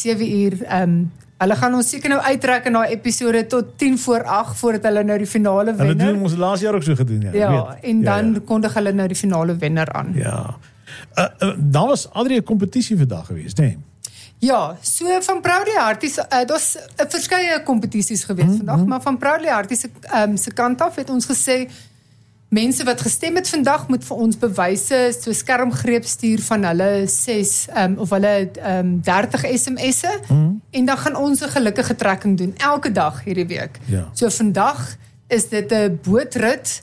7:00. Hulle gaan ons seker nou uittrek in daai episode tot 8:10 voordat hulle nou die finale wenner. Hulle doen ons laas jaar ook so gedoen, ja. Ja, en dan kondig hulle nou die finale wenner aan. Ja. Daar was Adrie 'n kompetisie vandag geweest, nee? Ja, so van Proudly Harties, daar's verskeie kompetisies geweest vandag, maar van Proudly Harties se kant af het ons gesê, mense wat gestem het vandag moet vir ons bewyse, so skermgreep stuur van hulle 6 of hulle 30 SMS'e en dan gaan ons 'n gelukkige trekking doen elke dag hierdie week. Ja. So vandag is dit 'n bootrit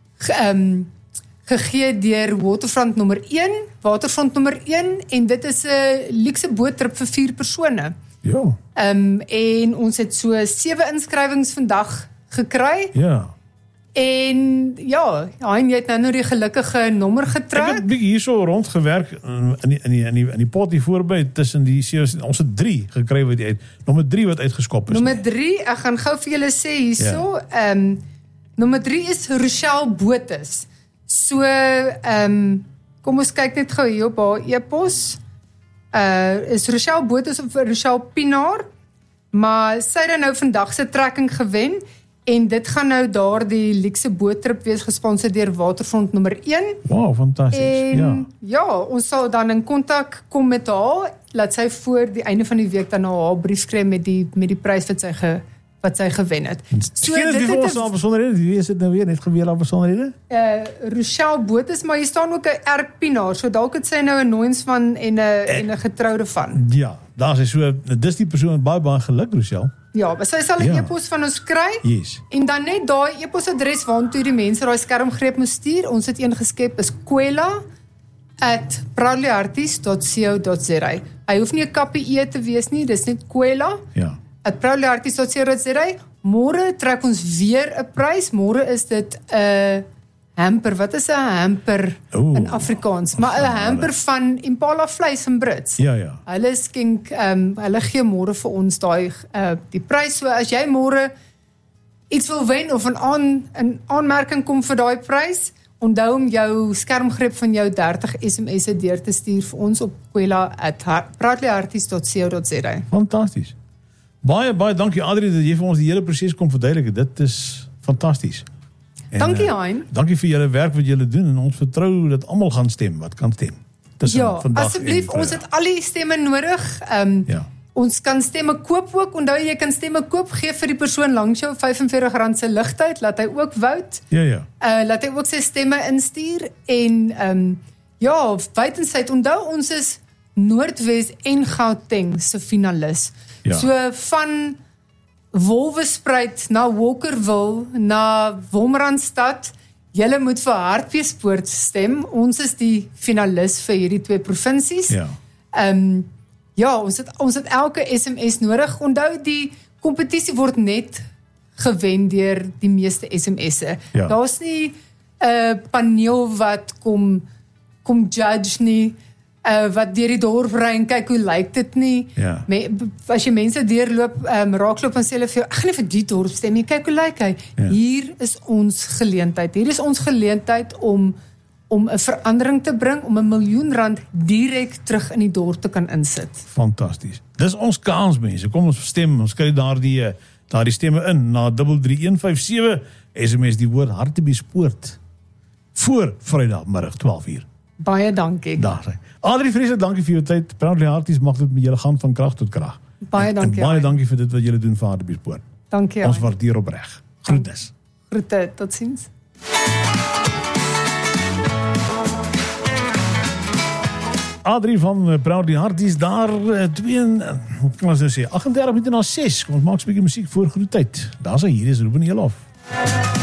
gegee deur Waterfront nommer 1 en dit is 'n luukse boottrip vir 4 persone. Ja. En ons het so 7 inskrywings vandag gekry. Ja. En ja, Hein, jy het nou die gelukkige nommer getrek. Ek het bietjie hierso rondgewerk in die pot hier voorby tussen die series. Ons het 3 gekry wat uit. Nommer 3 wat uitgeskop is. Nommer 3, ek gaan gou vir julle sê hierso. Nommer 3 is Rochelle Botes. So, kom ons kyk net gou hier op haar e-pos. Is Rochelle Botes of Rochelle Pinaar, maar sy het nou vandag se trekking gewen. En dit gaan nou daar die luukse boottrip wees gesponsor deur Waterfront nommer 1. Wow, fantasties. En ja, ons sal dan in kontak kom met haar, laat sy voor die einde van die week dan haar brief kry met die prys wat sy gewen het. So dit is ons al besonderhede. Wie is dit nou weer? Net geweer al besonderhede? Rochelle Botes, maar hier staan ook 'n Erk Pinaar, so dalk het sy nou 'n nooiens van en 'n getroude van. Ja, daar is so, dis die persoon baie geluk, Rochelle. Ja, maar sy sal 'n e-pos van ons kry. Yes. En dan net daai e-posadres waartoe die mense daai skermgreep moet stuur. Ons het een geskep is kwela@proudlyharties.co.za. Hy hoef nie 'n kappie e te wees nie, dis net kwela. Ja. @proudlyharties.co.za. Môre trek ons weer 'n prys. Môre is dit 'n hamper. Wat is 'n hamper in Afrikaans? Maar 'n hamper van Impala vleis in Brits. Ja. Hulle skink hulle gee môre vir ons daai die prys. So as jy môre iets wil wen of 'n aanmerking kom vir daai prys, onthou om jou skermgreep van jou 30 SMS'e deur te stuur vir ons op kwela@proudlyharties.co.za. Fantasties. Baie dankie Adrie dat jy vir ons die hele proses kom verduidelik. Dit is fantasties. Dankie Hein. Dankie vir julle werk wat julle doen en ons vertrou dat almal gaan stem wat kan stem. Ja, asseblief, ons het al die stemme nodig. Ons kan stemme koop ook. Onthou jy kan stemme koop, gee vir die persoon langs jou R45 se ligtyd, laat hy ook vote. Ja. Laat hy ook sy stemme instuur en wydensheid, onthou ons is Noordwes en Gauteng se finalis. Ja. So van Wolwespruit na Walkerville na Wolmaranstad, julle moet vir Hartbeespoort stem. Ons is die finalis vir hierdie 2 provinsies. Ja. Ons het elke SMS nodig. Onthou die kompetisie word net gewen deur die meeste SMS'e. Ja. Daar's nie 'n paneel wat kom judge nie. Wat deur die dorp ry en kyk hoe lyk dit nie. Ja. As jy mense deurloop, raakloop en sê hulle vir jou, ek gaan nie vir die dorp stem nie, kyk hoe lyk hy. Ja. Hier is ons geleentheid. Hier is ons geleentheid om 'n verandering te bring, om R1 miljoen direk terug in die dorp te kan insit. Fantasties. Dis ons kans mense. Kom ons stem, ons kry daardie stemme in na 33157. SMS die woord Hartbeespoort voor Vrydagmiddag 12:00. Baie dankie. Daar sy. Adrie Vreeswijk, dankie vir jou tyd. Proudly Harties mag dit met julle gaan van krag tot krag. Baie dankie. En baie dankie vir dit wat julle doen vir Hartbeespoort. Dankie. Ons waardeer opreg. Groetnis. Groete, totsiens. Adrie van Proudly Harties daar 38 minute na 6. Kom ons maak 'n bietjie musiek voor groetyd. Daar's hy, hier is Ruben Elof.